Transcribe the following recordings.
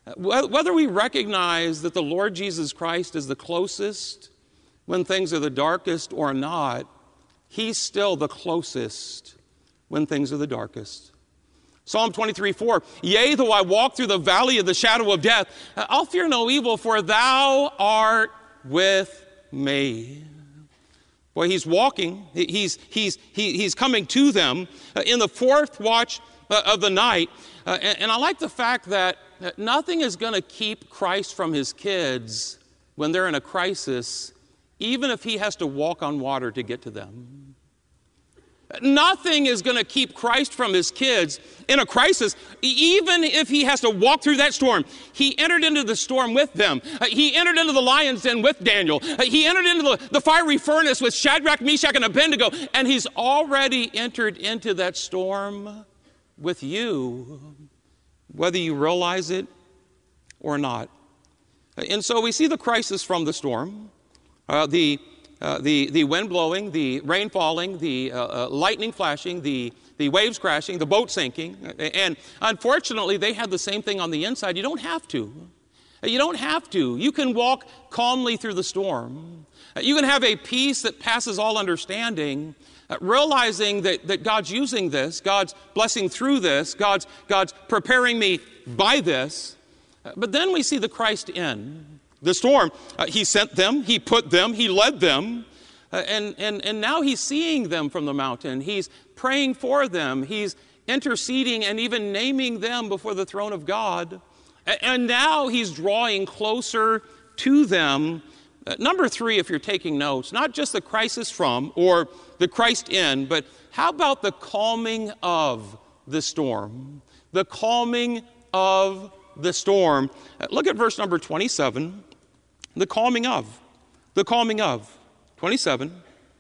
Whether we recognize that the Lord Jesus Christ is the closest when things are the darkest or not, he's still the closest when things are the darkest. Psalm 23:4, yea, though I walk through the valley of the shadow of death, I'll fear no evil, for thou art with me. Boy, he's walking. He's coming to them in the fourth watch of the night. And I like the fact that nothing is going to keep Christ from his kids when they're in a crisis, even if he has to walk on water to get to them. Nothing is going to keep Christ from his kids in a crisis, even if he has to walk through that storm. He entered into the storm with them. He entered into the lion's den with Daniel. He entered into the fiery furnace with Shadrach, Meshach, and Abednego. And he's already entered into that storm with you, whether you realize it or not. And so we see the crisis from the storm, the wind blowing, the rain falling, the lightning flashing, the waves crashing, the boat sinking. And unfortunately, they had the same thing on the inside. You don't have to. You don't have to. You can walk calmly through the storm. You can have a peace that passes all understanding, realizing that God's using this, God's blessing through this, God's preparing me by this. But then we see the Christ in the storm. He sent them, he put them, he led them, and now he's seeing them from the mountain. He's praying for them. He's interceding and even naming them before the throne of God. And now he's drawing closer to them. Number 3, if you're taking notes, not just the crisis from or the Christ in, but how about the calming of the storm? The calming of the storm. Look at verse number 27. The calming of. 27.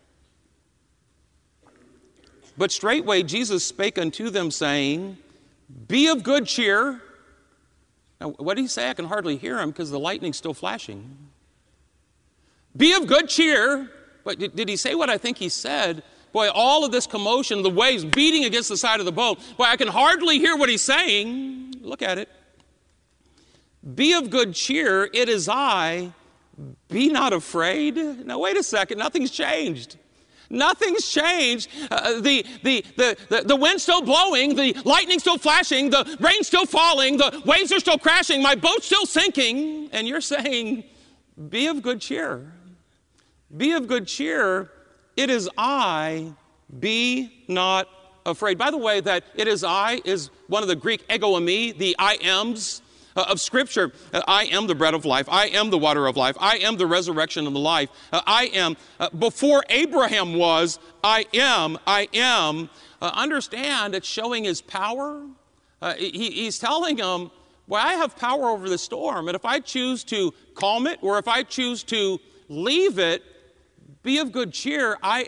But straightway Jesus spake unto them, saying, be of good cheer. Now, what did he say? I can hardly hear him because the lightning's still flashing. Be of good cheer. But did he say what I think he said? Boy, all of this commotion, the waves beating against the side of the boat. Boy, I can hardly hear what he's saying. Look at it. Be of good cheer, it is I. Be not afraid. Now, wait a second. Nothing's changed. Nothing's changed. The wind's still blowing. The lightning's still flashing. The rain's still falling. The waves are still crashing. My boat's still sinking. And you're saying, be of good cheer. Be of good cheer. It is I. Be not afraid. By the way, that it is I is one of the Greek ego eimi, the I ams of Scripture. I am the bread of life. I am the water of life. I am the resurrection and the life. I am. Before Abraham was, I am. Understand, it's showing his power. He's telling him, well, I have power over the storm. And if I choose to calm it or if I choose to leave it, be of good cheer. I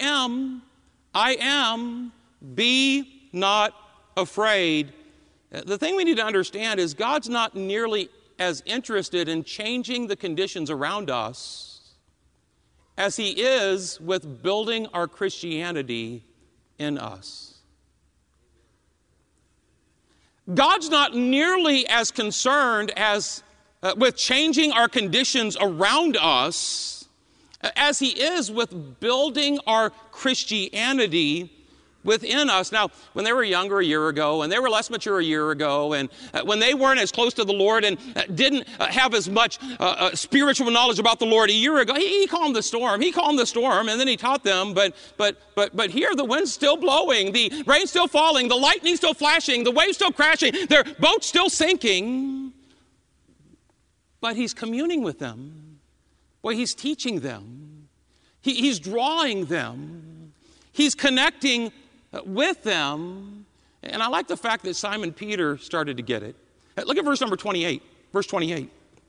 am. Be not afraid. The thing we need to understand is God's not nearly as interested in changing the conditions around us as he is with building our Christianity in us. God's not nearly as concerned as with changing our conditions around us as he is with building our Christianity within us. Now, when they were younger a year ago, and they were less mature a year ago, and when they weren't as close to the Lord and didn't have as much spiritual knowledge about the Lord a year ago, he calmed the storm. He calmed the storm, and then he taught them. But here the wind's still blowing, the rain's still falling, the lightning's still flashing, the waves still crashing, their boat's still sinking. But he's communing with them. Boy, he's teaching them. He's drawing them. He's connecting with them. And I like the fact that Simon Peter started to get it. Look at verse number 28. Verse 28.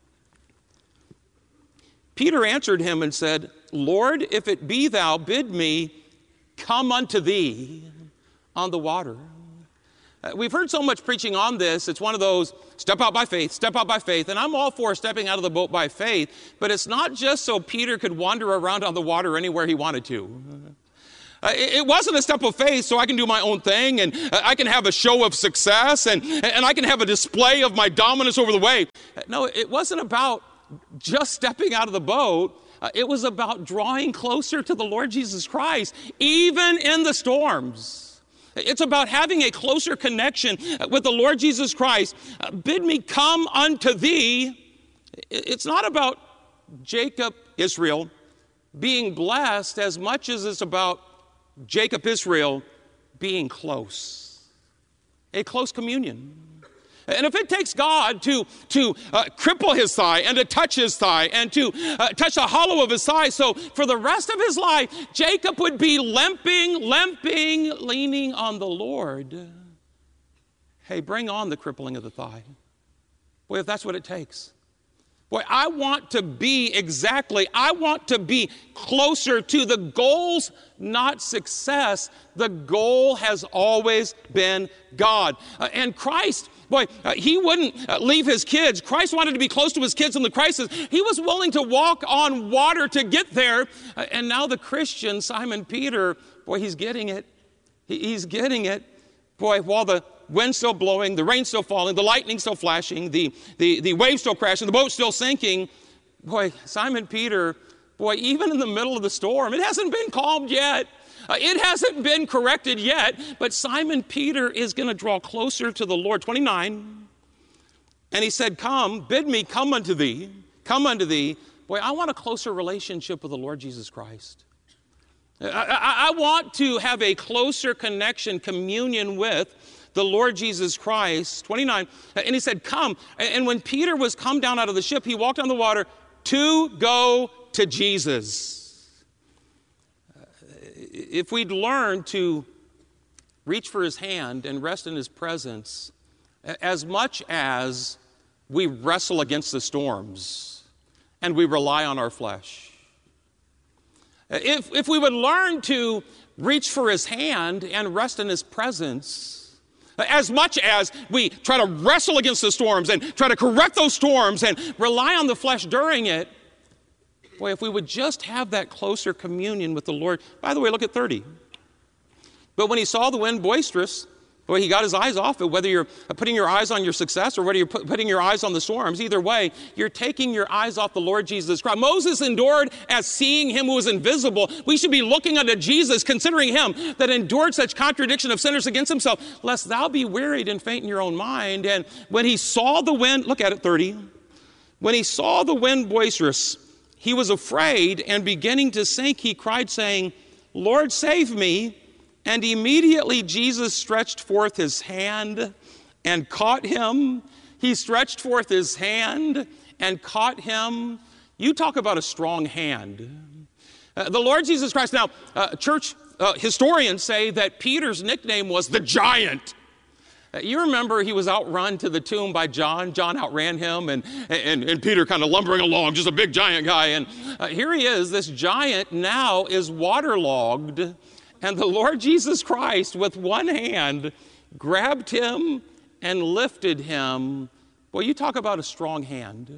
Peter answered him and said, Lord, if it be thou, bid me come unto thee on the water. We've heard so much preaching on this. It's one of those step out by faith, and I'm all for stepping out of the boat by faith, but it's not just so Peter could wander around on the water anywhere he wanted to. It wasn't a step of faith so I can do my own thing and I can have a show of success and I can have a display of my dominance over the wave. No, it wasn't about just stepping out of the boat. It was about drawing closer to the Lord Jesus Christ, even in the storms. It's about having a closer connection with the Lord Jesus Christ. Bid me come unto thee. It's not about Jacob, Israel, being blessed as much as it's about Jacob, Israel, being close. A close communion. And if it takes God to cripple his thigh and to touch his thigh and to touch the hollow of his thigh, so for the rest of his life, Jacob would be limping, leaning on the Lord. Hey, bring on the crippling of the thigh. Boy, if that's what it takes. Boy, I want to be closer to the goals, not success. The goal has always been God. And Christ, boy, he wouldn't leave his kids. Christ wanted to be close to his kids in the crisis. He was willing to walk on water to get there. And now the Christian, Simon Peter, boy, he's getting it. He's getting it. Boy, while the wind's still blowing, the rain's still falling, the lightning's still flashing, the wave's still crashing, the boat's still sinking. Boy, Simon Peter, boy, even in the middle of the storm, it hasn't been calmed yet. It hasn't been corrected yet, but Simon Peter is going to draw closer to the Lord. 29, and he said, come, bid me come unto thee, come unto thee. Boy, I want a closer relationship with the Lord Jesus Christ. I want to have a closer connection, communion with the Lord Jesus Christ. 29, and he said, come. And when Peter was come down out of the ship, he walked on the water to go to Jesus. If we'd learn to reach for his hand and rest in his presence, as much as we wrestle against the storms and we rely on our flesh, if we would learn to reach for his hand and rest in his presence, as much as we try to wrestle against the storms and try to correct those storms and rely on the flesh during it, boy, if we would just have that closer communion with the Lord. By the way, look at 30. But when he saw the wind boisterous, boy, he got his eyes off it. Whether you're putting your eyes on your success or whether you're putting your eyes on the storms, either way, you're taking your eyes off the Lord Jesus Christ. Moses endured as seeing him who was invisible. We should be looking unto Jesus, considering him that endured such contradiction of sinners against himself, lest thou be wearied and faint in your own mind. And when he saw the wind, look at it, 30. When he saw the wind boisterous, he was afraid, and beginning to sink, he cried, saying, Lord, save me. And immediately Jesus stretched forth his hand and caught him. He stretched forth his hand and caught him. You talk about a strong hand. The Lord Jesus Christ. Now, church historians say that Peter's nickname was the giant. You remember he was outrun to the tomb by John. John outran him, and Peter kind of lumbering along, just a big giant guy. And here he is. This giant now is waterlogged. And the Lord Jesus Christ, with one hand, grabbed him and lifted him. Well, you talk about a strong hand.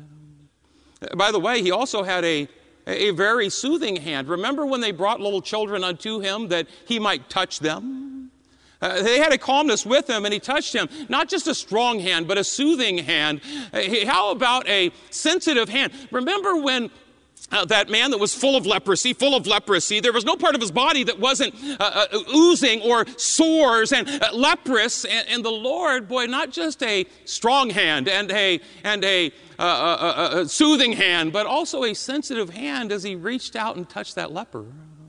By the way, he also had a very soothing hand. Remember when they brought little children unto him that he might touch them? They had a calmness with him, and he touched him. Not just a strong hand, but a soothing hand. How about a sensitive hand? Remember when that man that was full of leprosy, there was no part of his body that wasn't oozing or sores and leprous. And the Lord, boy, not just a strong hand and a soothing hand, but also a sensitive hand as he reached out and touched that leper.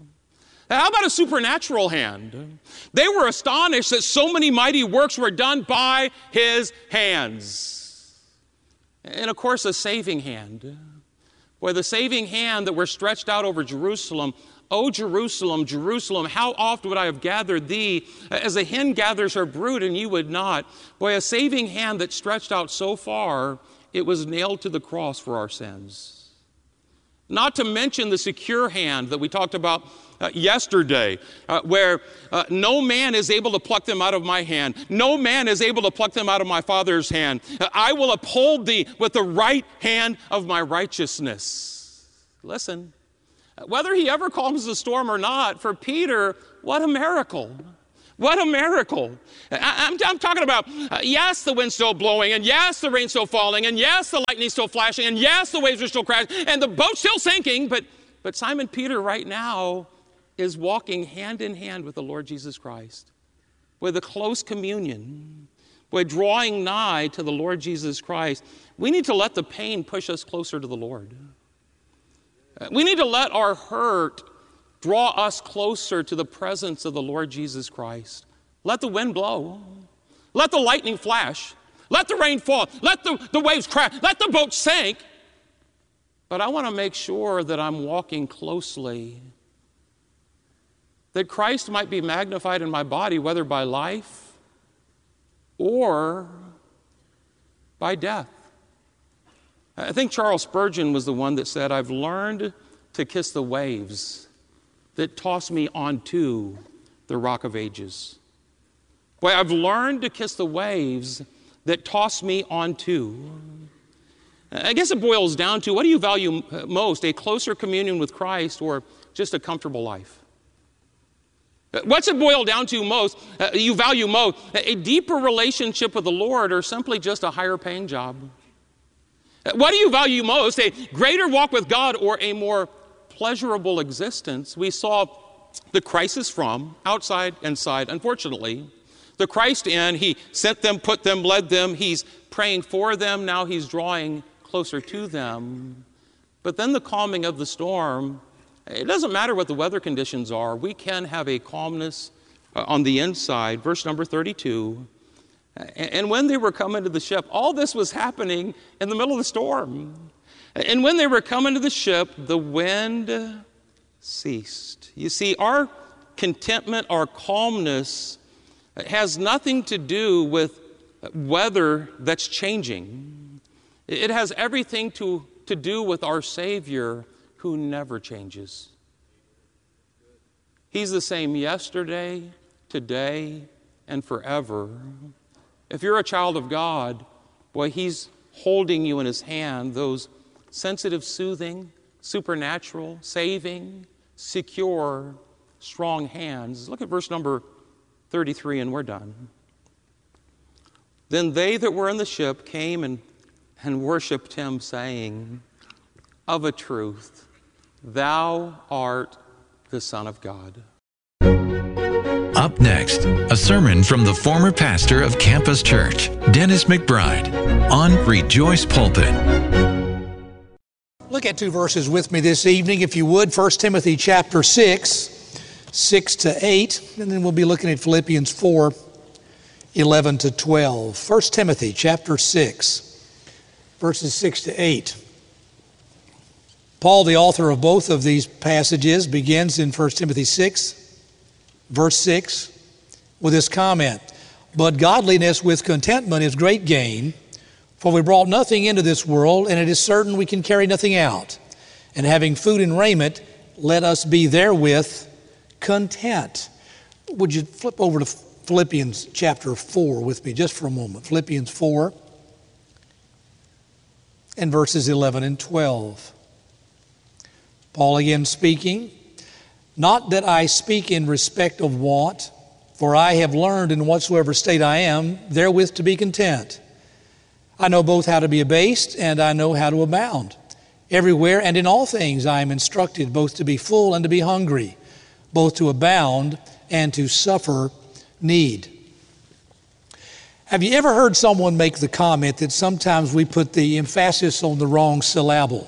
How about a supernatural hand? They were astonished that so many mighty works were done by his hands. And of course, a saving hand. Boy, the saving hand that were stretched out over Jerusalem. Oh, Jerusalem, Jerusalem, how oft would I have gathered thee as a hen gathers her brood, and you would not. Boy, a saving hand that stretched out so far, it was nailed to the cross for our sins. Not to mention the secure hand that we talked about yesterday, where no man is able to pluck them out of my hand. No man is able to pluck them out of my Father's hand. I will uphold thee with the right hand of my righteousness. Listen, Whether he ever calms the storm or not, for Peter, what a miracle. What a miracle. I'm talking about, yes, the wind's still blowing, and yes, the rain's still falling, and yes, the lightning's still flashing, and yes, the waves are still crashing, and the boat's still sinking, but Simon Peter right now is walking hand in hand with the Lord Jesus Christ, with a close communion, with drawing nigh to the Lord Jesus Christ. We need to let the pain push us closer to the Lord. We need to let our hurt draw us closer to the presence of the Lord Jesus Christ. Let the wind blow. Let the lightning flash. Let the rain fall. Let the waves crash. Let the boat sink. But I want to make sure that I'm walking closely, that Christ might be magnified in my body, whether by life or by death. I think Charles Spurgeon was the one that said, I've learned to kiss the waves that toss me onto the rock of ages. Boy, I've learned to kiss the waves that toss me onto. I guess it boils down to, what do you value most, a closer communion with Christ or just a comfortable life? What's it boil down to most, you value most, a deeper relationship with the Lord or simply just a higher paying job? What do you value most, a greater walk with God or a more pleasurable existence? We saw the crisis from outside, inside, unfortunately. The Christ in, he sent them, put them, led them. He's praying for them. Now he's drawing closer to them. But then the calming of the storm, it doesn't matter what the weather conditions are. We can have a calmness on the inside. Verse number 32. And when they were coming to the ship, all this was happening in the middle of the storm. And when they were coming to the ship, the wind ceased. You see, our contentment, our calmness has nothing to do with weather that's changing. It has everything to do with our Savior who never changes. He's the same yesterday, today, and forever. If you're a child of God, boy, he's holding you in his hand, those sensitive, soothing, supernatural, saving, secure, strong hands. Look at verse number 33 and we're done. Then they that were in the ship came and worshiped him, saying, of a truth, thou art the Son of God. Up next, a sermon from the former pastor of Campus Church, Dennis McBride, on Rejoice Pulpit. Look at two verses with me this evening, if you would. 1 Timothy chapter 6, 6 to 8, and then we'll be looking at Philippians 4, 11 to 12. 1 Timothy chapter 6, verses 6 to 8. Paul, the author of both of these passages, begins in 1 Timothy 6, verse 6, with this comment, but godliness with contentment is great gain, for we brought nothing into this world, and it is certain we can carry nothing out. And having food and raiment, let us be therewith content. Would you flip over to Philippians chapter 4 with me just for a moment? Philippians 4 and verses 11 and 12. Paul again speaking, not that I speak in respect of want, for I have learned in whatsoever state I am, therewith to be content. I know both how to be abased, and I know how to abound. Everywhere and in all things I am instructed both to be full and to be hungry, both to abound and to suffer need. Have you ever heard someone make the comment that sometimes we put the emphasis on the wrong syllable?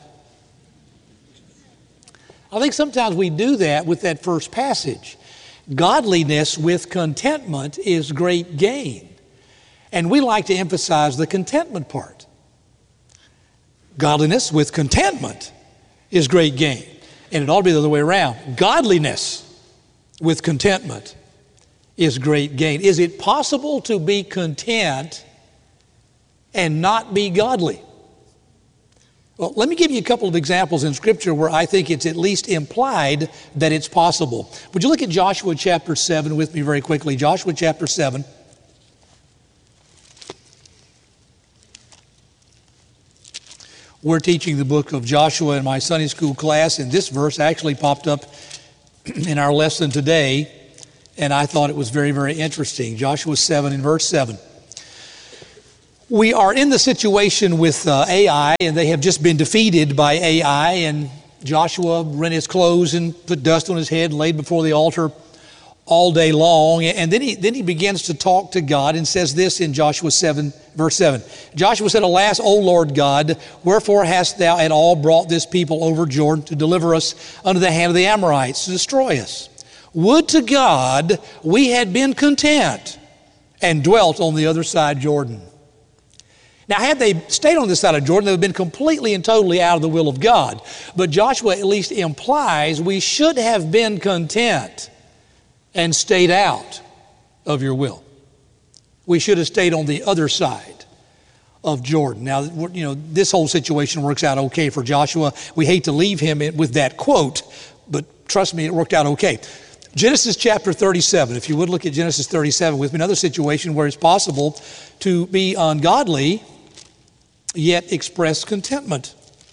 I think sometimes we do that with that first passage. Godliness with contentment is great gain. And we like to emphasize the contentment part. Godliness with contentment is great gain. And it ought to be the other way around. Godliness with contentment is great gain. Is it possible to be content and not be godly? Well, let me give you a couple of examples in Scripture where I think it's at least implied that it's possible. Would you look at Joshua chapter 7 with me very quickly? Joshua chapter 7. We're teaching the book of Joshua in my Sunday school class, and this verse actually popped up in our lesson today, and I thought it was very, very interesting. Joshua 7 and verse 7. We are in the situation with AI, and they have just been defeated by AI, and Joshua rent his clothes and put dust on his head and laid before the altar all day long. And then he begins to talk to God and says this in Joshua 7, verse 7. Joshua said, "Alas, O Lord God, wherefore hast thou at all brought this people over Jordan to deliver us unto the hand of the Amorites to destroy us? Would to God we had been content and dwelt on the other side Jordan." Now, had they stayed on this side of Jordan, they would have been completely and totally out of the will of God. But Joshua at least implies we should have been content and stayed out of your will. We should have stayed on the other side of Jordan. Now, this whole situation works out okay for Joshua. We hate to leave him with that quote, but trust me, it worked out okay. Genesis chapter 37, if you would look at Genesis 37 with me, another situation where it's possible to be ungodly yet express contentment.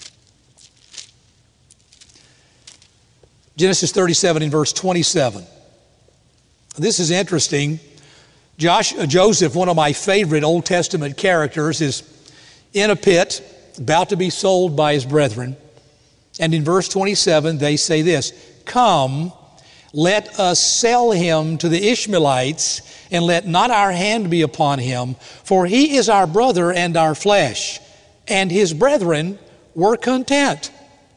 Genesis 37 in verse 27. This is interesting. Joseph, one of my favorite Old Testament characters, is in a pit, about to be sold by his brethren. And in verse 27, they say this, "Come, let us sell him to the Ishmaelites, and let not our hand be upon him, for he is our brother and our flesh." And his brethren were content.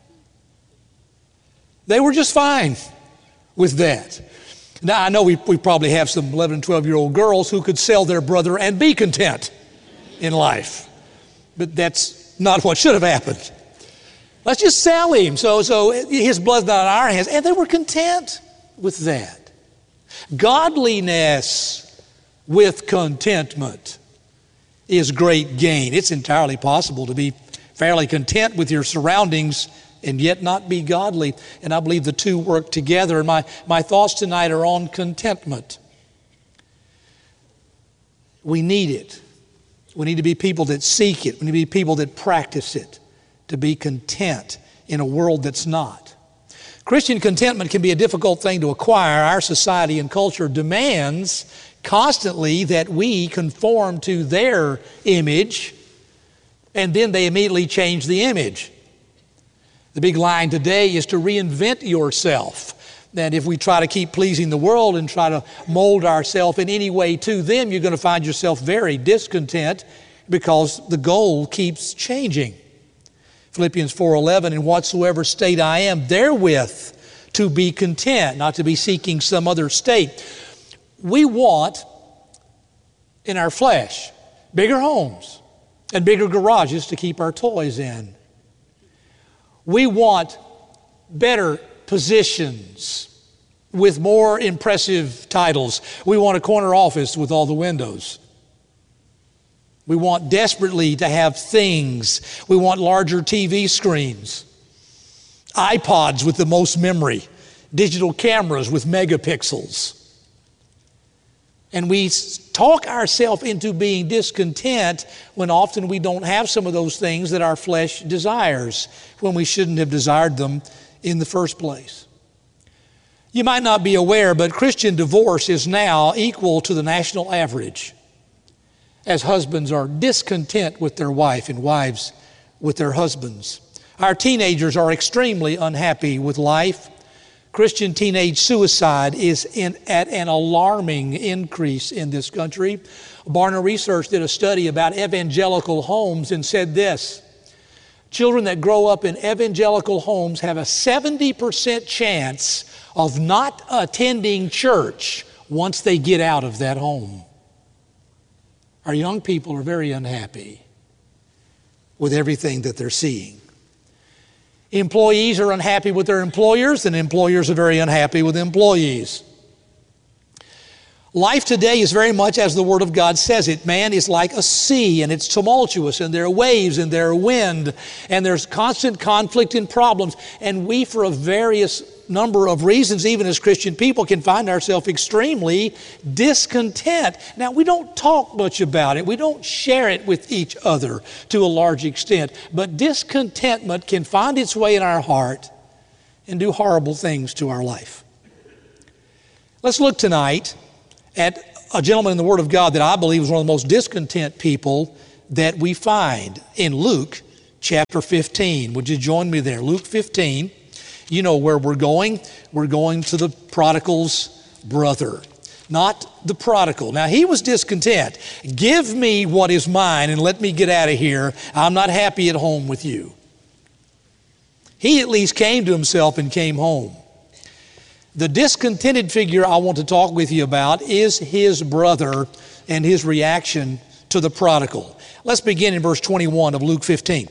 They were just fine with that. Now, I know we probably have some 11 and 12-year-old girls who could sell their brother and be content in life. But that's not what should have happened. Let's just sell him so his blood's not on our hands. And they were content with that. Godliness with contentment is great gain. It's entirely possible to be fairly content with your surroundings and yet not be godly. And I believe the two work together. And my thoughts tonight are on contentment. We need it. We need to be people that seek it. We need to be people that practice it, to be content in a world that's not. Christian contentment can be a difficult thing to acquire. Our society and culture demands constantly that we conform to their image, and then they immediately change the image. The big line today is to reinvent yourself. And if we try to keep pleasing the world and try to mold ourselves in any way to them, you're going to find yourself very discontent because the goal keeps changing. Philippians 4:11, "In whatsoever state I am, therewith to be content," not to be seeking some other state. We want, in our flesh, bigger homes and bigger garages to keep our toys in. We want better positions with more impressive titles. We want a corner office with all the windows. We want desperately to have things. We want larger TV screens, iPods with the most memory, digital cameras with megapixels. And we talk ourselves into being discontent when often we don't have some of those things that our flesh desires, when we shouldn't have desired them in the first place. You might not be aware, but Christian divorce is now equal to the national average, as husbands are discontent with their wife and wives with their husbands. Our teenagers are extremely unhappy with life. Christian teenage suicide is at an alarming increase in this country. Barna Research did a study about evangelical homes and said this: children that grow up in evangelical homes have a 70% chance of not attending church once they get out of that home. Our young people are very unhappy with everything that they're seeing. Employees are unhappy with their employers, and employers are very unhappy with employees. Life today is very much as the Word of God says it. Man is like a sea, and it's tumultuous, and there are waves, and there are wind, and there's constant conflict and problems. And we, for various number of reasons, even as Christian people, can find ourselves extremely discontent. Now, we don't talk much about it. We don't share it with each other to a large extent. But discontentment can find its way in our heart and do horrible things to our life. Let's look tonight at a gentleman in the Word of God that I believe is one of the most discontent people that we find in Luke chapter 15. Would you join me there? Luke 15. You know where we're going. We're going to the prodigal's brother, not the prodigal. Now, he was discontent. Give me what is mine and let me get out of here. I'm not happy at home with you. He at least came to himself and came home. The discontented figure I want to talk with you about is his brother and his reaction to the prodigal. Let's begin in verse 21 of Luke 15.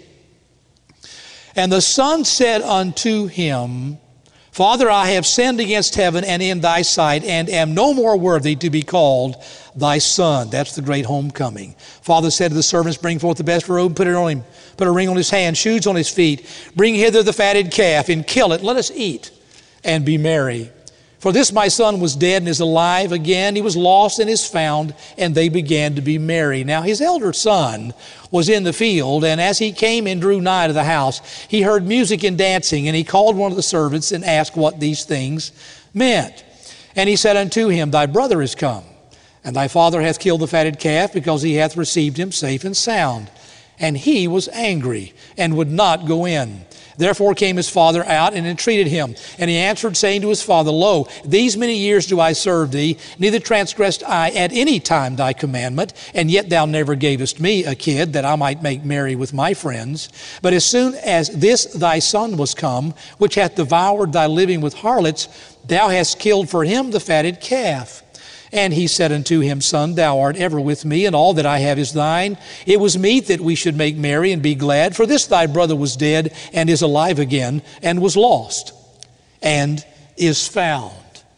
And the son said unto him, Father, I have sinned against heaven and in thy sight, and am no more worthy to be called thy son. That's the great homecoming. Father said to the servants, Bring forth the best robe, put it on him, put a ring on his hand, shoes on his feet. Bring hither the fatted calf, and kill it. Let us eat and be merry. For this my son was dead and is alive again. He was lost and is found, and they began to be merry. Now his elder son was in the field, and as he came and drew nigh to the house, he heard music and dancing, and he called one of the servants and asked what these things meant. And he said unto him, Thy brother is come, and thy father hath killed the fatted calf, because he hath received him safe and sound. And he was angry, and would not go in. Therefore came his father out and entreated him. And he answered, saying to his father, Lo, these many years do I serve thee, neither transgressed I at any time thy commandment, and yet thou never gavest me a kid, that I might make merry with my friends. But as soon as this thy son was come, which hath devoured thy living with harlots, thou hast killed for him the fatted calf. And he said unto him, Son, thou art ever with me, and all that I have is thine. It was meet that we should make merry and be glad, for this thy brother was dead, and is alive again, and was lost, and is found.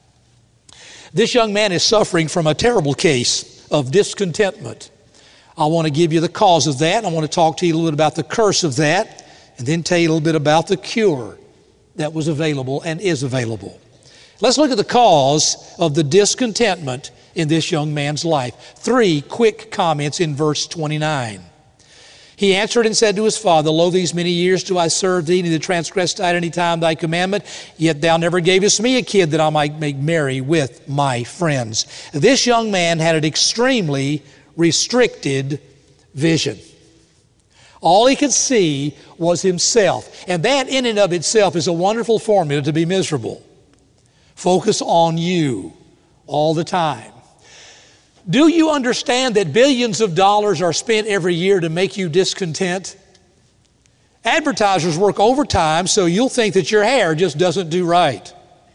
This young man is suffering from a terrible case of discontentment. I want to give you the cause of that. I want to talk to you a little bit about the curse of that, and then tell you a little bit about the cure that was available and is available. Let's look at the cause of the discontentment in this young man's life. 3 quick comments in verse 29. He answered and said to his father, Lo, these many years do I serve thee, neither transgressed I at any time thy commandment, yet thou never gavest me a kid that I might make merry with my friends. This young man had an extremely restricted vision. All he could see was himself. And that in and of itself is a wonderful formula to be miserable. Focus on you all the time. Do you understand that billions of dollars are spent every year to make you discontent? Advertisers work overtime so you'll think that your hair just doesn't do right.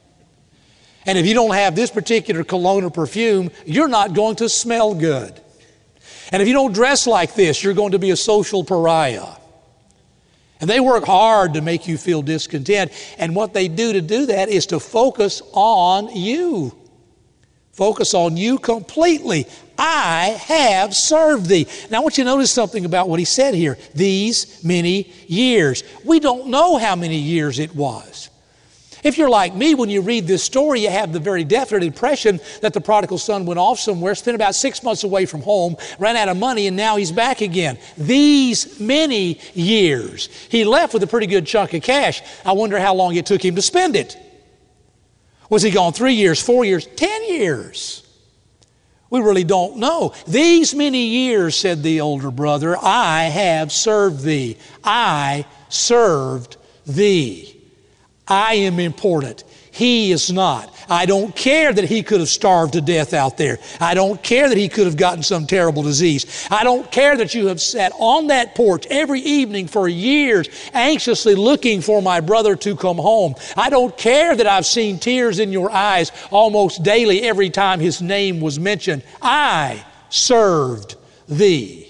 And if you don't have this particular cologne or perfume, you're not going to smell good. And if you don't dress like this, you're going to be a social pariah. And they work hard to make you feel discontent. And what they do to do that is to focus on you. Focus on you completely. I have served thee. Now I want you to notice something about what he said here. These many years. We don't know how many years it was. If you're like me, when you read this story, you have the very definite impression that the prodigal son went off somewhere, spent about 6 months away from home, ran out of money, and now he's back again. These many years. He left with a pretty good chunk of cash. I wonder how long it took him to spend it. Was he gone 3 years, 4 years, 10 years? We really don't know. These many years, said the older brother, I have served thee. I served thee. I am important. He is not. I don't care that he could have starved to death out there. I don't care that he could have gotten some terrible disease. I don't care that you have sat on that porch every evening for years anxiously looking for my brother to come home. I don't care that I've seen tears in your eyes almost daily every time his name was mentioned. I served thee.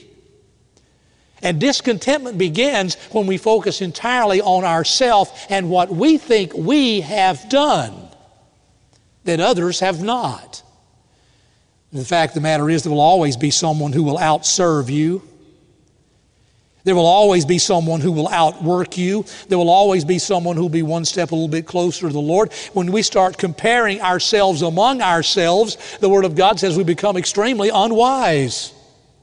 And discontentment begins when we focus entirely on ourselves and what we think we have done that others have not. The fact of the matter is there will always be someone who will outserve you. There will always be someone who will outwork you. There will always be someone who will be one step a little bit closer to the Lord. When we start comparing ourselves among ourselves, the Word of God says we become extremely unwise.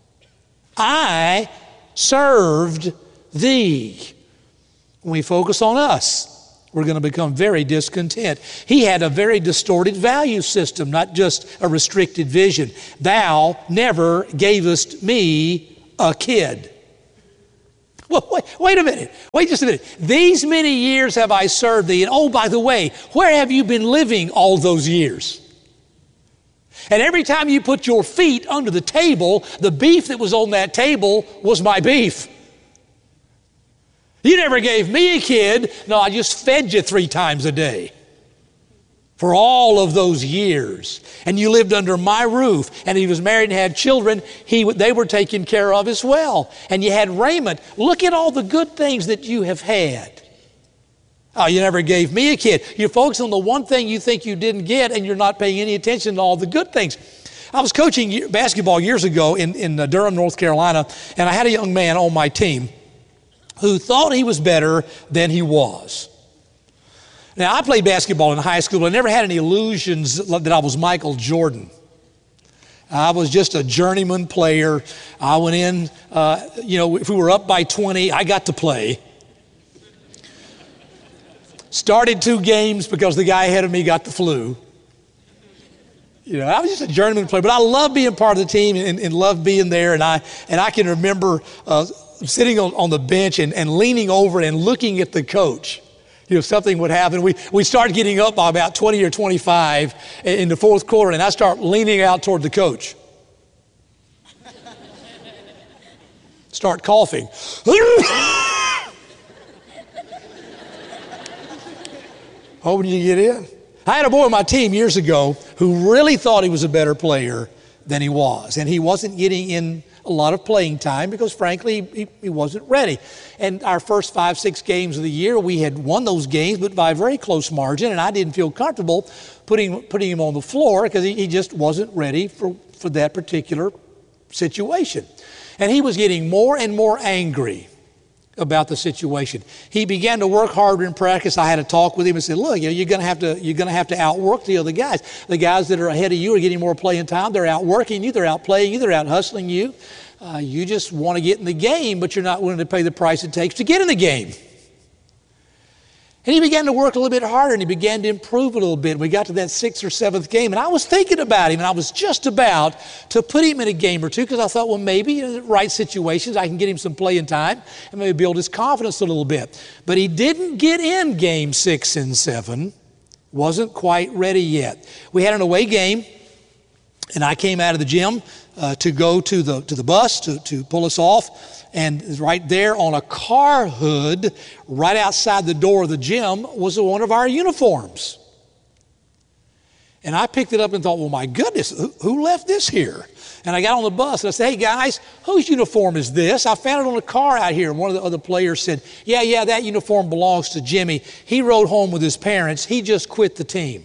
I served thee. When we focus on us, we're going to become very discontent. He had a very distorted value system, not just a restricted vision. Thou never gavest me a kid. Well, wait a minute. Wait just a minute. These many years have I served thee. And oh, by the way, where have you been living all those years? And every time you put your feet under the table, the beef that was on that table was my beef. You never gave me a kid. No, I just fed you 3 times a day. For all of those years. And you lived under my roof. And he was married and had children. They were taken care of as well. And you had raiment. Look at all the good things that you have had. Oh, you never gave me a kid. You focus on the one thing you think you didn't get, and you're not paying any attention to all the good things. I was coaching basketball years ago in Durham, North Carolina, and I had a young man on my team who thought he was better than he was. Now, I played basketball in high school, but I never had any illusions that I was Michael Jordan. I was just a journeyman player. I went in, if we were up by 20, I got to play. Started 2 games because the guy ahead of me got the flu. I was just a journeyman player, but I loved being part of the team and loved being there. And I can remember sitting on the bench and leaning over and looking at the coach. Something would happen. We start getting up by about 20 or 25 in the fourth quarter, and I start leaning out toward the coach. Start coughing. Hoping you get in. I had a boy on my team years ago who really thought he was a better player than he was, and he wasn't getting in a lot of playing time because, frankly, he wasn't ready. And our first 5-6 games of the year, we had won those games, but by a very close margin, and I didn't feel comfortable putting him on the floor because he just wasn't ready for that particular situation. And he was getting more and more angry about the situation. He began to work harder in practice. I had a talk with him and said, look, you're going to have to outwork the other guys. The guys that are ahead of you are getting more playing time. They're outworking you. They're outplaying you. They're out hustling you. You just want to get in the game, but you're not willing to pay the price it takes to get in the game. And he began to work a little bit harder, and he began to improve a little bit. We got to that 6th or 7th game, and I was thinking about him, and I was just about to put him in a game or two because I thought, well, maybe in the right situations I can get him some playing time and maybe build his confidence a little bit. But he didn't get in game 6 and 7, wasn't quite ready yet. We had an away game, and I came out of the gym to go to the bus to pull us off. And right there on a car hood, right outside the door of the gym, was one of our uniforms. And I picked it up and thought, well, my goodness, who left this here? And I got on the bus and I said, hey, guys, whose uniform is this? I found it on a car out here. And one of the other players said, yeah, that uniform belongs to Jimmy. He rode home with his parents. He just quit the team.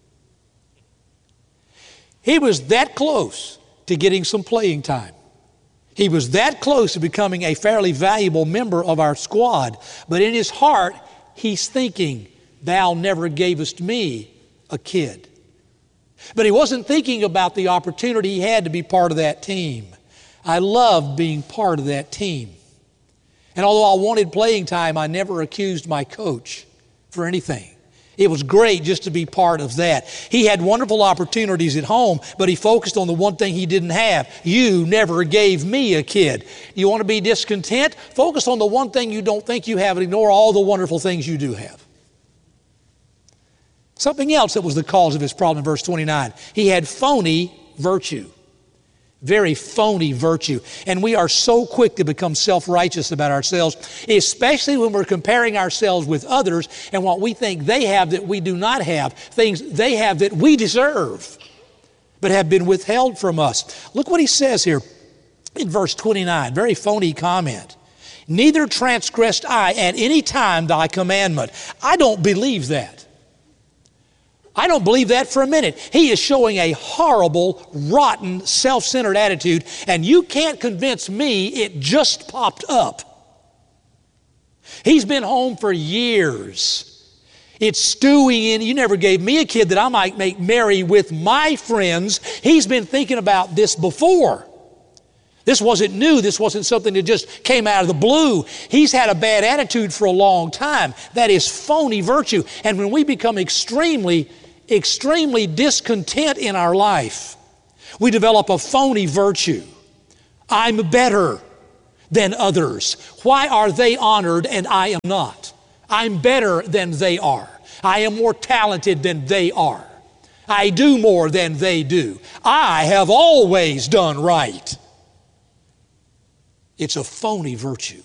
He was that close to getting some playing time. He was that close to becoming a fairly valuable member of our squad. But in his heart, he's thinking, thou never gavest me a kid. But he wasn't thinking about the opportunity he had to be part of that team. I loved being part of that team. And although I wanted playing time, I never accused my coach for anything. It was great just to be part of that. He had wonderful opportunities at home, but he focused on the one thing he didn't have. You never gave me a kid. You want to be discontent? Focus on the one thing you don't think you have and ignore all the wonderful things you do have. Something else that was the cause of his problem in verse 29. He had phony virtue. Very phony virtue. And we are so quick to become self-righteous about ourselves, especially when we're comparing ourselves with others and what we think they have that we do not have, things they have that we deserve, but have been withheld from us. Look what he says here in verse 29, very phony comment. Neither transgressed I at any time thy commandment. I don't believe that. I don't believe that for a minute. He is showing a horrible, rotten, self-centered attitude, and you can't convince me it just popped up. He's been home for years. It's stewing in. You never gave me a kid that I might make merry with my friends. He's been thinking about this before. This wasn't new. This wasn't something that just came out of the blue. He's had a bad attitude for a long time. That is phony virtue. And when we become extremely discontent in our life, we develop a phony virtue. I'm better than others. Why are they honored and I am not? I'm better than they are. I am more talented than they are. I do more than they do. I have always done right. It's a phony virtue.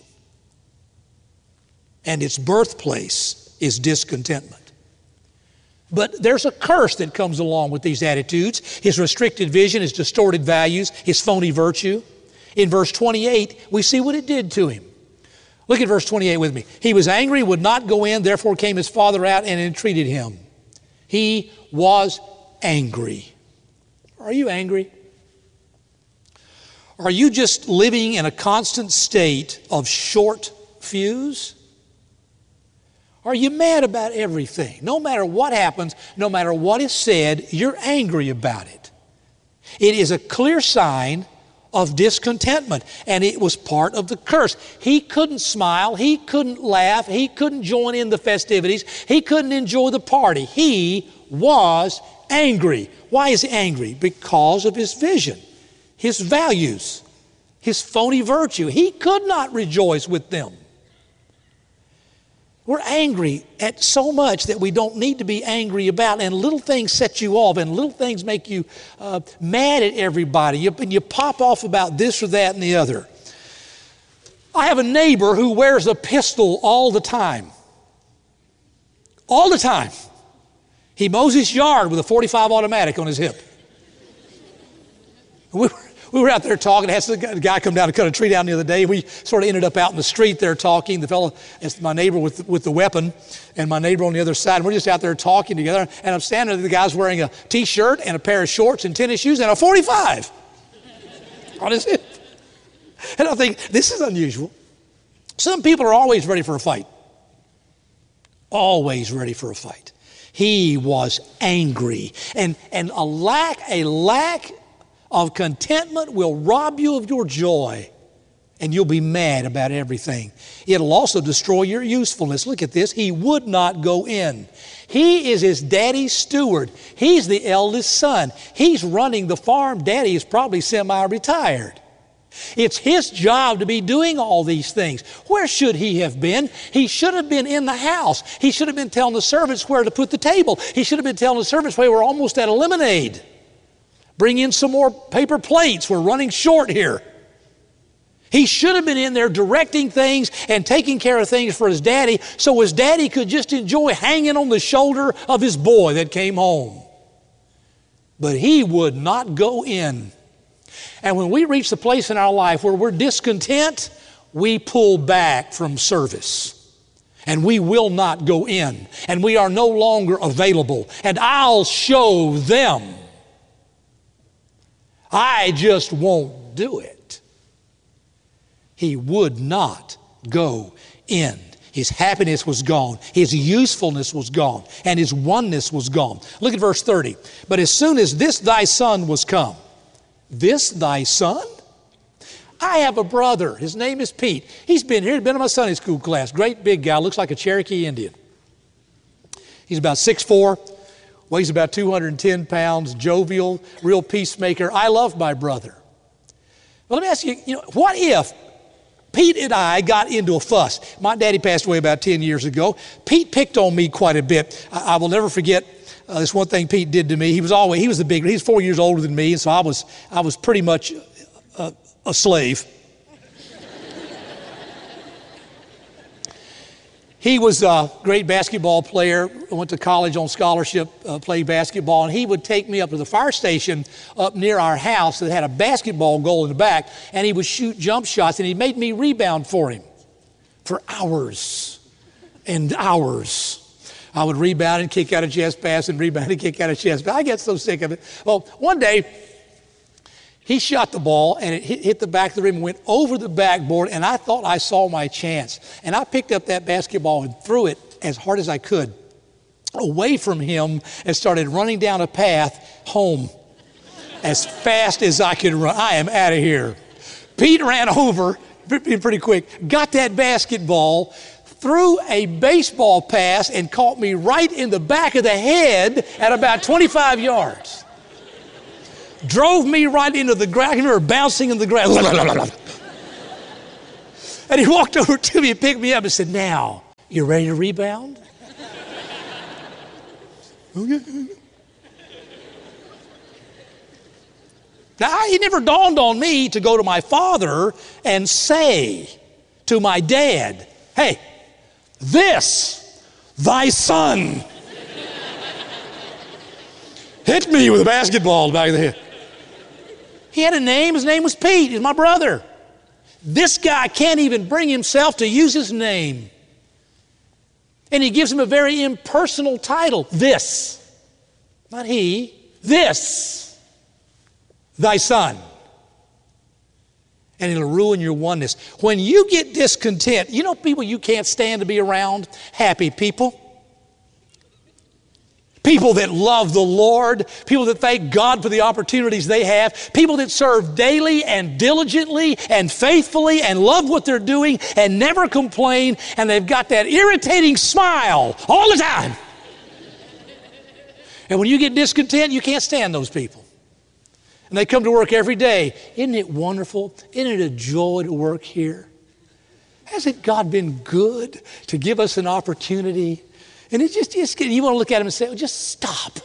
And its birthplace is discontentment. But there's a curse that comes along with these attitudes. His restricted vision, his distorted values, his phony virtue. In verse 28, we see what it did to him. Look at verse 28 with me. He was angry, would not go in, therefore came his father out and entreated him. He was angry. Are you angry? Are you just living in a constant state of short fuse? Are you mad about everything? No matter what happens, no matter what is said, you're angry about it. It is a clear sign of discontentment, and it was part of the curse. He couldn't smile, he couldn't laugh, he couldn't join in the festivities, he couldn't enjoy the party. He was angry. Why is he angry? Because of his vision, his values, his phony virtue. He could not rejoice with them. We're angry at so much that we don't need to be angry about, and little things set you off, and little things make you mad at everybody, and you pop off about this or that and the other. I have a neighbor who wears a pistol all the time. All the time. He mows his yard with a .45 automatic on his hip. We were out there talking. Had a guy come down to cut a tree down the other day. We sort of ended up out in the street there talking. The fellow, it's my neighbor with the weapon, and my neighbor on the other side. And we're just out there talking together. And I'm standing there. The guy's wearing a T-shirt and a pair of shorts and tennis shoes and a .45 on his hip. And I think, this is unusual. Some people are always ready for a fight. Always ready for a fight. He was angry. And a lack of contentment will rob you of your joy, and you'll be mad about everything. It'll also destroy your usefulness. Look at this. He would not go in. He is his daddy's steward. He's the eldest son. He's running the farm. Daddy is probably semi-retired. It's his job to be doing all these things. Where should he have been? He should have been in the house. He should have been telling the servants where to put the table. He should have been telling the servants where we're almost at a lemonade. Bring in some more paper plates. We're running short here. He should have been in there directing things and taking care of things for his daddy, so his daddy could just enjoy hanging on the shoulder of his boy that came home. But he would not go in. And when we reach the place in our life where we're discontent, we pull back from service. And we will not go in. And we are no longer available. And I'll show them. I just won't do it. He would not go in. His happiness was gone. His usefulness was gone. And his oneness was gone. Look at verse 30. But as soon as this thy son was come. This thy son? I have a brother. His name is Pete. He's been here. He's been in my Sunday school class. Great big guy. Looks like a Cherokee Indian. He's about 6'4". Weighs about 210 pounds, jovial, real peacemaker. I love my brother. But let me ask you, what if Pete and I got into a fuss? My daddy passed away about 10 years ago. Pete picked on me quite a bit. I will never forget this one thing Pete did to me. He was 4 years older than me, and so I was pretty much a slave. He was a great basketball player, went to college on scholarship, played basketball, and he would take me up to the fire station up near our house that had a basketball goal in the back, and he would shoot jump shots, and he made me rebound for him for hours and hours. I would rebound and kick out a chest pass and rebound and kick out a chest pass. I get so sick of it. Well, one day, He shot the ball, and it hit the back of the rim and went over the backboard, and I thought I saw my chance. And I picked up that basketball and threw it as hard as I could away from him and started running down a path home as fast as I could run. I am out of here. Pete ran over pretty quick, got that basketball, threw a baseball pass, and caught me right in the back of the head at about 25 yards. Drove me right into the ground. I remember bouncing in the ground. And he walked over to me and picked me up and said, "Now, you ready to rebound?" Now, it never dawned on me to go to my father and say to my dad, "Hey, this, thy son, hit me with a basketball in the back of the head." He had a name. His name was Pete. He's my brother. This guy can't even bring himself to use his name. And he gives him a very impersonal title. This. Not he. This. Thy son. And it'll ruin your oneness. When you get discontent, you know people you can't stand to be around? Happy people. People that love the Lord, people that thank God for the opportunities they have, people that serve daily and diligently and faithfully and love what they're doing and never complain, and they've got that irritating smile all the time. And when you get discontent, you can't stand those people. And they come to work every day. Isn't it wonderful? Isn't it a joy to work here? Hasn't God been good to give us an opportunity? And it's just you want to look at him and say, "Oh, just stop."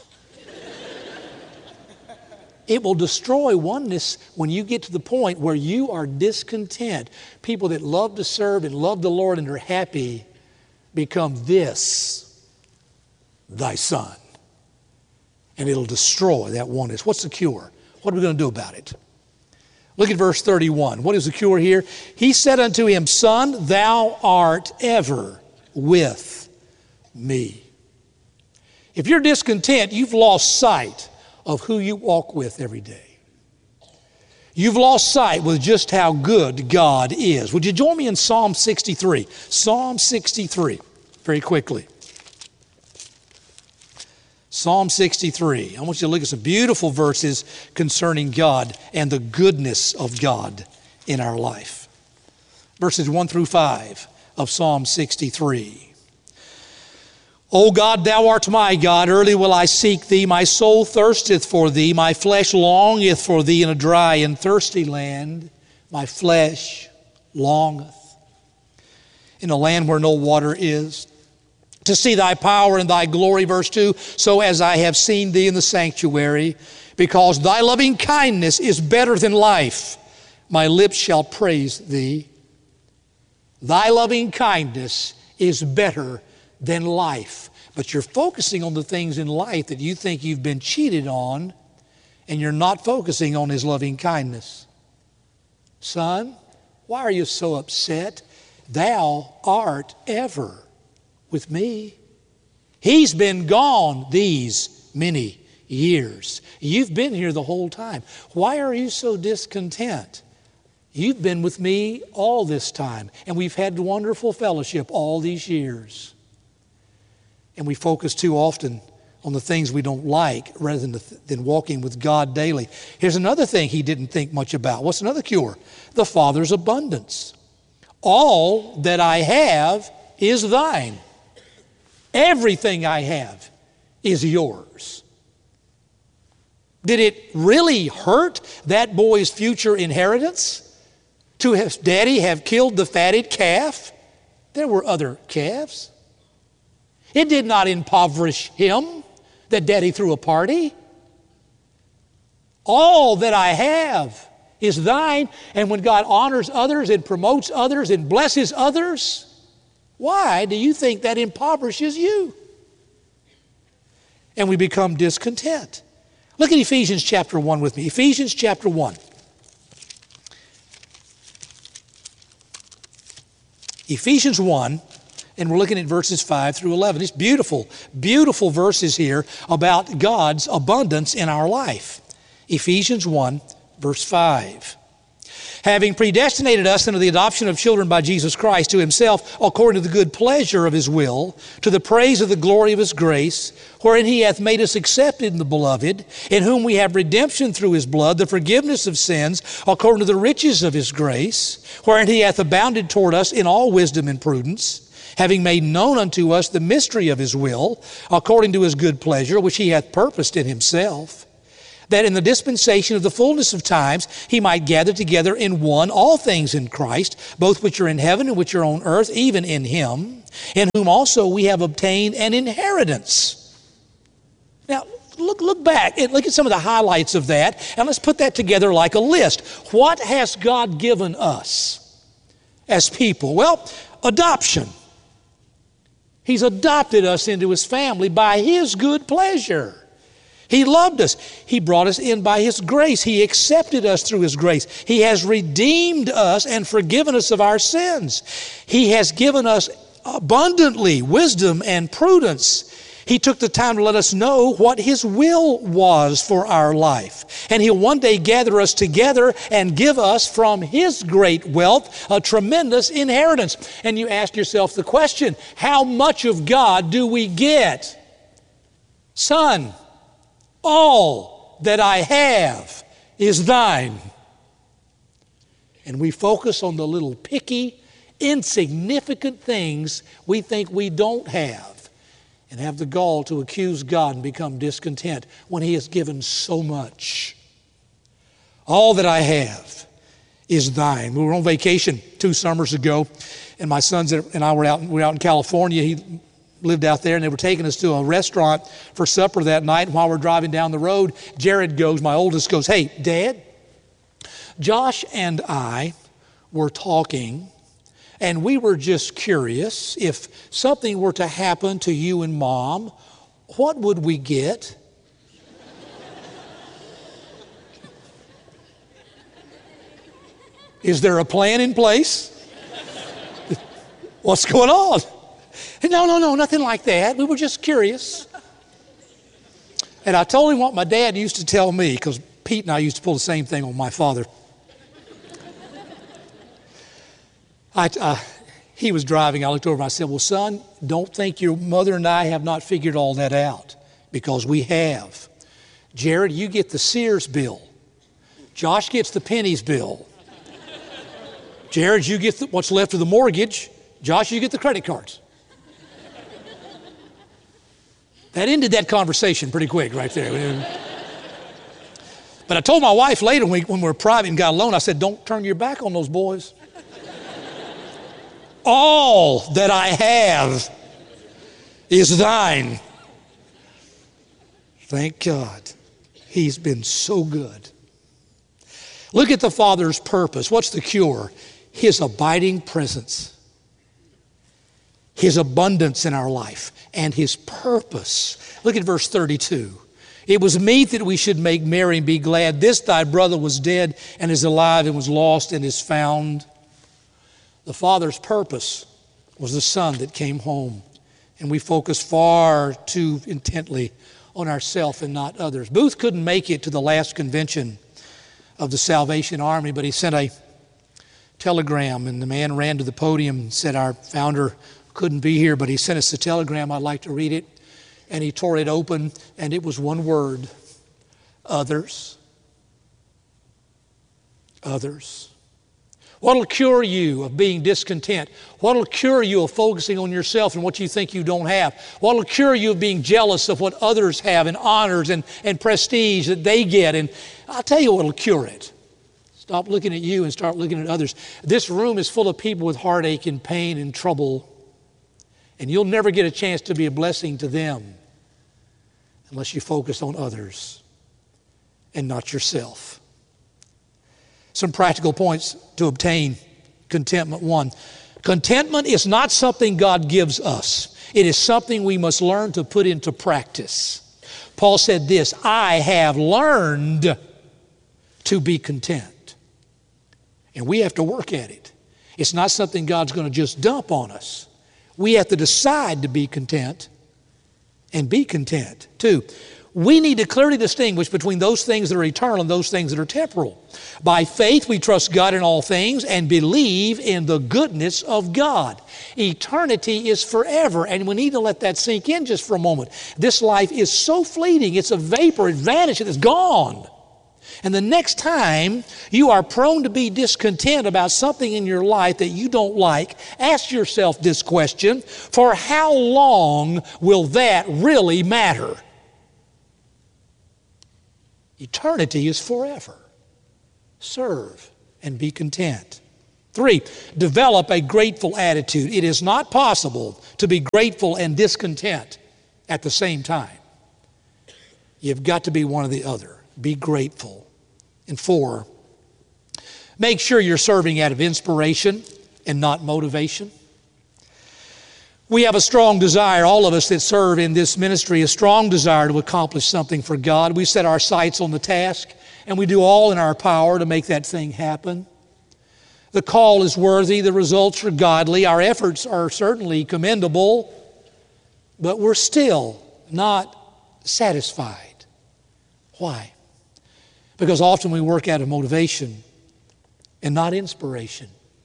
It will destroy oneness when you get to the point where you are discontent. People that love to serve and love the Lord and are happy become this, thy son. And it'll destroy that oneness. What's the cure? What are we going to do about it? Look at verse 31. What is the cure here? He said unto him, "Son, thou art ever with me." If you're discontent, you've lost sight of who you walk with every day. You've lost sight with just how good God is. Would you join me in Psalm 63? Psalm 63, very quickly. Psalm 63. I want you to look at some beautiful verses concerning God and the goodness of God in our life. Verses 1 through 5 of Psalm 63. O God, thou art my God, early will I seek thee. My soul thirsteth for thee, my flesh longeth for thee in a dry and thirsty land. My flesh longeth in a land where no water is, to see thy power and thy glory. Verse 2, so as I have seen thee in the sanctuary, because thy loving kindness is better than life, my lips shall praise thee. Thy loving kindness is better than life. But you're focusing on the things in life that you think you've been cheated on, and you're not focusing on his loving kindness. Son, why are you so upset? Thou art ever with me. He's been gone these many years. You've been here the whole time. Why are you so discontent? You've been with me all this time, and we've had wonderful fellowship all these years. And we focus too often on the things we don't like rather than walking with God daily. Here's another thing he didn't think much about. What's another cure? The Father's abundance. All that I have is thine. Everything I have is yours. Did it really hurt that boy's future inheritance to have Daddy have killed the fatted calf? There were other calves. It did not impoverish him that Daddy threw a party. All that I have is thine. And when God honors others and promotes others and blesses others, why do you think that impoverishes you? And we become discontent. Look at Ephesians chapter 1 with me. Ephesians chapter 1. Ephesians 1, and we're looking at verses 5 through 11. It's beautiful, beautiful verses here about God's abundance in our life. Ephesians 1, Verse 5. Having predestinated us into the adoption of children by Jesus Christ to himself, according to the good pleasure of his will, to the praise of the glory of his grace, wherein he hath made us accepted in the beloved, in whom we have redemption through his blood, the forgiveness of sins, according to the riches of his grace, wherein he hath abounded toward us in all wisdom and prudence, having made known unto us the mystery of his will, according to his good pleasure, which he hath purposed in himself, that in the dispensation of the fullness of times he might gather together in one all things in Christ, both which are in heaven and which are on earth, even in him, in whom also we have obtained an inheritance. Now, look back and look at some of the highlights of that, and let's put that together like a list. What has God given us as people? Well, adoption. He's adopted us into his family by his good pleasure. He loved us. He brought us in by his grace. He accepted us through his grace. He has redeemed us and forgiven us of our sins. He has given us abundantly wisdom and prudence. He took the time to let us know what his will was for our life. And he'll one day gather us together and give us from his great wealth a tremendous inheritance. And you ask yourself the question, how much of God do we get? Son, all that I have is thine. And we focus on the little picky, insignificant things we think we don't have, and have the gall to accuse God and become discontent when he has given so much. All that I have is thine. We were on vacation 2 summers ago, and my sons and I were out in California. He lived out there, and they were taking us to a restaurant for supper that night. And while we're driving down the road, Jared goes, my oldest goes, "Hey, Dad, Josh and I were talking, and we were just curious, if something were to happen to you and Mom, what would we get?" Is there a plan in place? What's going on? No, nothing like that. We were just curious. And I told him what my dad used to tell me, because Pete and I used to pull the same thing on my father. He was driving. I looked over and I said, "Well, son, don't think your mother and I have not figured all that out, because we have. Jared, you get the Sears bill. Josh gets the Penny's bill. Jared, you get what's left of the mortgage. Josh, you get the credit cards." That ended that conversation pretty quick right there. But I told my wife later when we were private and got alone, I said, "Don't turn your back on those boys. All that I have is thine." Thank God. He's been so good. Look at the Father's purpose. What's the cure? His abiding presence. His abundance in our life, and his purpose. Look at verse 32. "It was meet that we should make merry and be glad. This thy brother was dead and is alive, and was lost and is found." The Father's purpose was the Son that came home, and we focus far too intently on ourselves and not others. Booth couldn't make it to the last convention of the Salvation Army, but he sent a telegram, and the man ran to the podium and said, "Our founder couldn't be here, but he sent us a telegram. I'd like to read it." And he tore it open, and it was one word: others. Others. What'll cure you of being discontent? What'll cure you of focusing on yourself and what you think you don't have? What'll cure you of being jealous of what others have, and honors and prestige that they get? And I'll tell you what'll cure it. Stop looking at you and start looking at others. This room is full of people with heartache and pain and trouble, and you'll never get a chance to be a blessing to them unless you focus on others and not yourself. Some practical points to obtain contentment. 1, contentment is not something God gives us. It is something we must learn to put into practice. Paul said this, "I have learned to be content." And we have to work at it. It's not something God's going to just dump on us. We have to decide to be content and be content. 2, We need to clearly distinguish between those things that are eternal and those things that are temporal. By faith, we trust God in all things and believe in the goodness of God. Eternity is forever, and we need to let that sink in just for a moment. This life is so fleeting. It's a vapor. It vanishes. It's gone. And the next time you are prone to be discontent about something in your life that you don't like, ask yourself this question: for how long will that really matter? Eternity is forever. Serve and be content. 3, develop a grateful attitude. It is not possible to be grateful and discontent at the same time. You've got to be one or the other. Be grateful. And 4, make sure you're serving out of inspiration and not motivation. We have a strong desire, all of us that serve in this ministry, a strong desire to accomplish something for God. We set our sights on the task, and we do all in our power to make that thing happen. The call is worthy, the results are godly, our efforts are certainly commendable, but we're still not satisfied. Why? Because often we work out of motivation and not inspiration.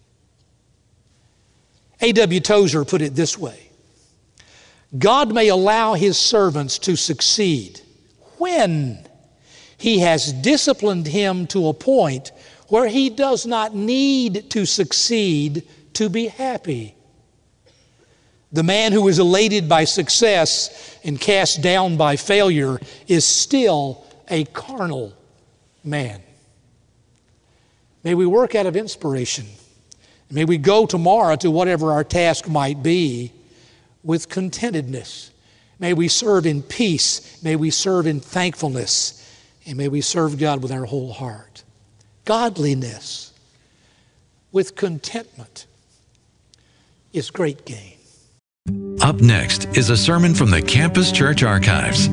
A.W. Tozer put it this way: God may allow His servants to succeed when He has disciplined him to a point where he does not need to succeed to be happy. The man who is elated by success and cast down by failure is still a carnal man. May we work out of inspiration. May we go tomorrow to whatever our task might be with contentedness. May we serve in peace. May we serve in thankfulness. And may we serve God with our whole heart. Godliness with contentment is great gain. Up next is a sermon from the Campus Church Archives.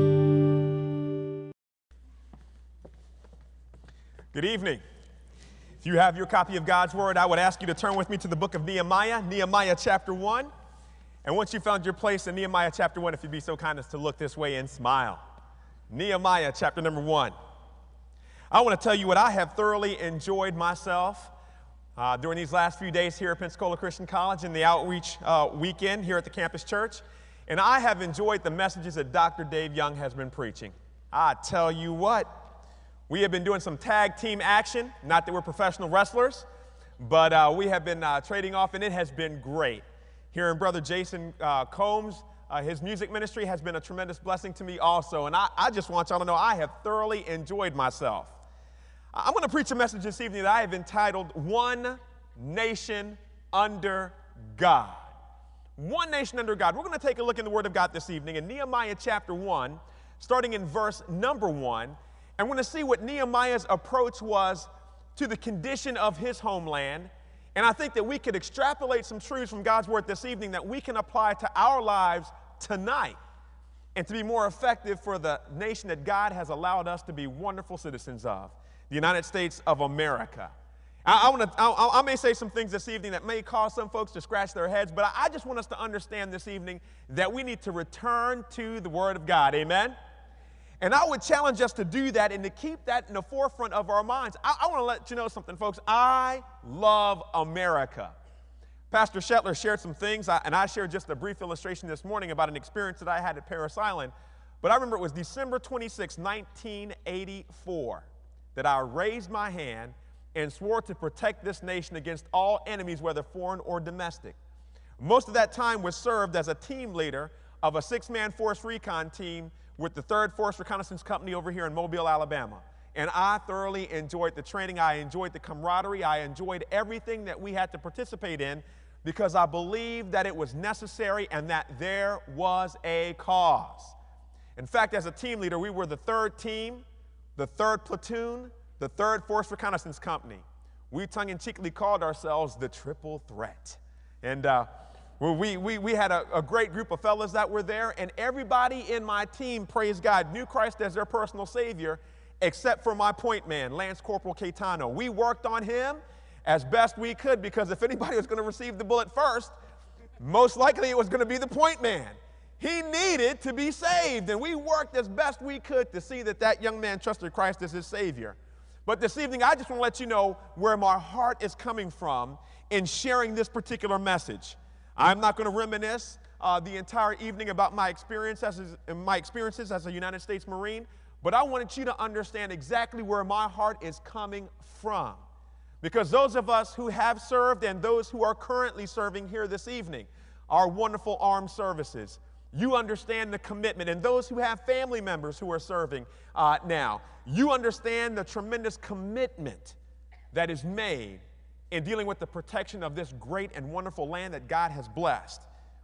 Good evening. If you have your copy of God's Word, I would ask you to turn with me to the book of Nehemiah, Nehemiah chapter 1. And once you found your place in Nehemiah chapter 1, if you'd be so kind as to look this way and smile. Nehemiah chapter number 1. I want to tell you what I have thoroughly enjoyed myself during these last few days here at Pensacola Christian College in the outreach weekend here at the campus church. And I have enjoyed the messages that Dr. Dave Young has been preaching. I tell you what. We have been doing some tag team action, not that we're professional wrestlers, but we have been trading off, and it has been great. Hearing Brother Jason Combs, his music ministry has been a tremendous blessing to me also, and I just want y'all to know I have thoroughly enjoyed myself. I'm going to preach a message this evening that I have entitled, One Nation Under God. One Nation Under God. We're going to take a look in the Word of God this evening in Nehemiah chapter 1, starting in verse number 1. And we're going to see what Nehemiah's approach was to the condition of his homeland. And I think that we could extrapolate some truths from God's Word this evening that we can apply to our lives tonight and to be more effective for the nation that God has allowed us to be wonderful citizens of, the United States of America. I may say some things this evening that may cause some folks to scratch their heads, but I just want us to understand this evening that we need to return to the Word of God. Amen? And I would challenge us to do that and to keep that in the forefront of our minds. I want to let you know something, folks. I love America. Pastor Shetler shared some things, and I shared just a brief illustration this morning about an experience that I had at Parris Island. But I remember it was December 26, 1984, that I raised my hand and swore to protect this nation against all enemies, whether foreign or domestic. Most of that time was served as a team leader of a 6-man force recon team with the 3rd Force Reconnaissance Company over here in Mobile, Alabama. And I thoroughly enjoyed the training. I enjoyed the camaraderie. I enjoyed everything that we had to participate in because I believed that it was necessary and that there was a cause. In fact, as a team leader, we were the 3rd team, the 3rd platoon, the 3rd Force Reconnaissance Company. We tongue-in-cheekly called ourselves the Triple Threat. And we had a great group of fellas that were there, and everybody in my team, praise God, knew Christ as their personal Savior, except for my point man, Lance Corporal Caetano. We worked on him as best we could because if anybody was going to receive the bullet first, most likely it was going to be the point man. He needed to be saved, and we worked as best we could to see that that young man trusted Christ as his Savior. But this evening, I just want to let you know where my heart is coming from in sharing this particular message. I'm not going to reminisce the entire evening about my experiences as a United States Marine, but I wanted you to understand exactly where my heart is coming from. Because those of us who have served and those who are currently serving here this evening, our wonderful armed services, you understand the commitment. And those who have family members who are serving now, you understand the tremendous commitment that is made in dealing with the protection of this great and wonderful land that God has blessed.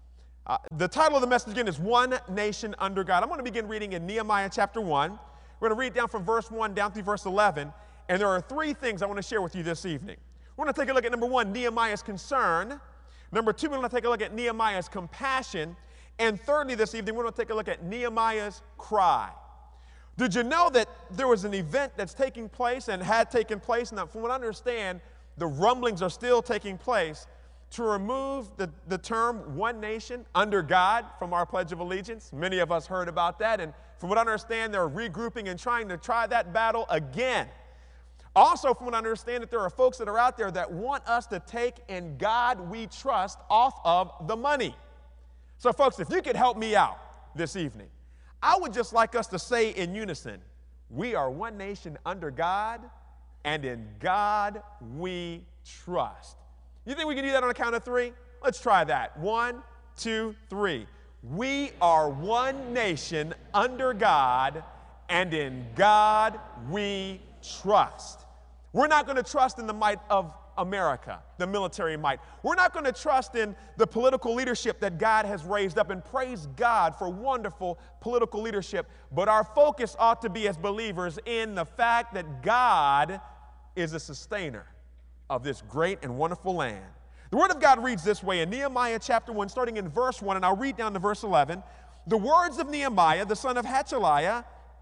The title of the message again is One Nation Under God. I'm going to begin reading in Nehemiah chapter 1. We're going to read down from verse 1 down through verse 11. And there are three things I want to share with you this evening. We're going to take a look at number one, Nehemiah's concern. Number two, we're going to take a look at Nehemiah's compassion. And thirdly, this evening, we're going to take a look at Nehemiah's cry. Did you know that there was an event that's taking place and had taken place? And from what I understand, the rumblings are still taking place to remove the term one nation under God from our Pledge of Allegiance. Many of us heard about that. And from what I understand, they're regrouping and trying to try that battle again. Also, from what I understand, that there are folks that are out there that want us to take "In God We Trust" off of the money. So, folks, if you could help me out this evening, I would just like us to say in unison, we are one nation under God, and in God we trust. You think we can do that on a count of three? Let's try that. 1, 2, 3. We are one nation under God, and in God we trust. We're not going to trust in the might of America, the military might. We're not going to trust in the political leadership that God has raised up, and praise God for wonderful political leadership. But our focus ought to be as believers in the fact that God is a sustainer of this great and wonderful land. The Word of God reads this way in Nehemiah chapter 1, starting in verse 1, and I'll read down to verse 11. The words of Nehemiah, the son of Hachaliah,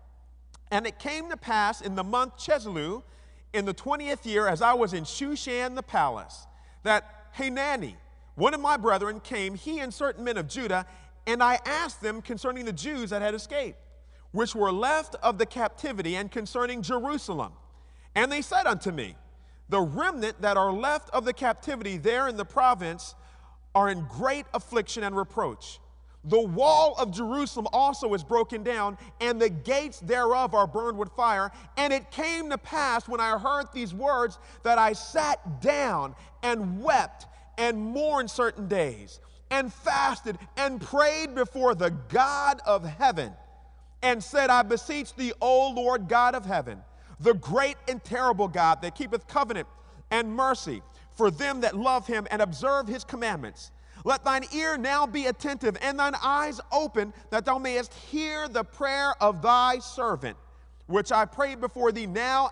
and it came to pass in the month Chisleu, in the 20th year, as I was in Shushan the palace, that Hanani, one of my brethren, came, he and certain men of Judah, and I asked them concerning the Jews that had escaped, which were left of the captivity, and concerning Jerusalem. And they said unto me, the remnant that are left of the captivity there in the province are in great affliction and reproach. The wall of Jerusalem also is broken down, and the gates thereof are burned with fire. And it came to pass, when I heard these words, that I sat down and wept and mourned certain days, and fasted and prayed before the God of heaven, and said, I beseech thee, O Lord God of heaven, the great and terrible God that keepeth covenant and mercy for them that love him and observe his commandments. Let thine ear now be attentive, and thine eyes open, that thou mayest hear the prayer of thy servant, which I pray before thee now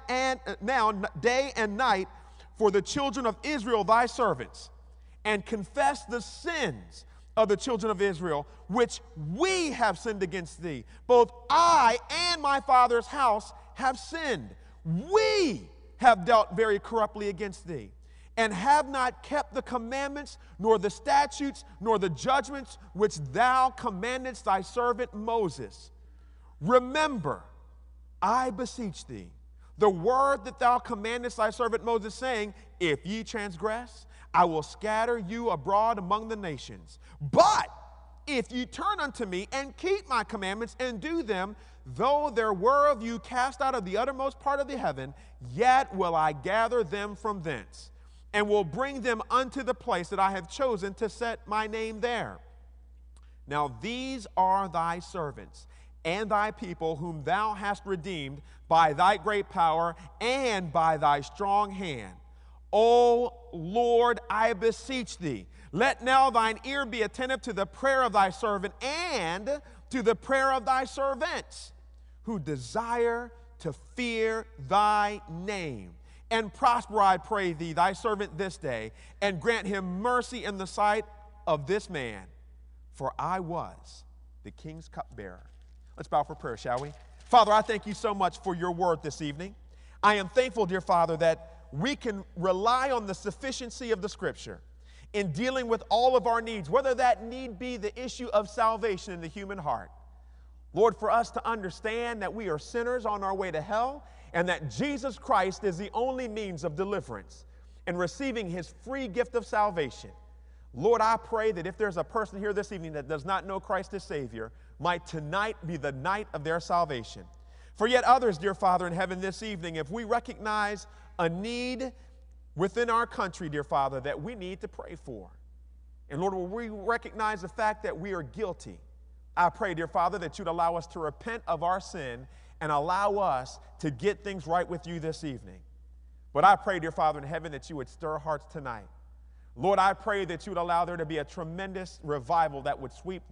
day and night, for the children of Israel thy servants, and confess the sins of the children of Israel, which we have sinned against thee. Both I and my father's house have sinned. We have dealt very corruptly against thee, and have not kept the commandments, nor the statutes, nor the judgments which thou commandedst thy servant Moses. Remember, I beseech thee, the word that thou commandest thy servant Moses, saying, if ye transgress, I will scatter you abroad among the nations. But if ye turn unto me and keep my commandments and do them, though there were of you cast out of the uttermost part of the heaven, yet will I gather them from thence, and will bring them unto the place that I have chosen to set my name there. Now these are thy servants and thy people, whom thou hast redeemed by thy great power and by thy strong hand. O Lord, I beseech thee, let now thine ear be attentive to the prayer of thy servant and to the prayer of thy servants, who desire to fear thy name. And prosper, I pray thee, thy servant this day, and grant him mercy in the sight of this man, for I was the king's cupbearer. Let's bow for prayer, shall we? Father, I thank you so much for your word this evening. I am thankful, dear Father, that we can rely on the sufficiency of the Scripture in dealing with all of our needs, whether that need be the issue of salvation in the human heart. Lord, for us to understand that we are sinners on our way to hell and that Jesus Christ is the only means of deliverance and receiving his free gift of salvation. Lord, I pray that if there's a person here this evening that does not know Christ as Savior, might tonight be the night of their salvation. For yet others, dear Father in heaven, this evening, if we recognize a need within our country, dear Father, that we need to pray for. And Lord, will we recognize the fact that we are guilty? I pray, dear Father, that you'd allow us to repent of our sin and allow us to get things right with you this evening. But I pray, dear Father in heaven, that you would stir hearts tonight. Lord, I pray that you would allow there to be a tremendous revival that would sweep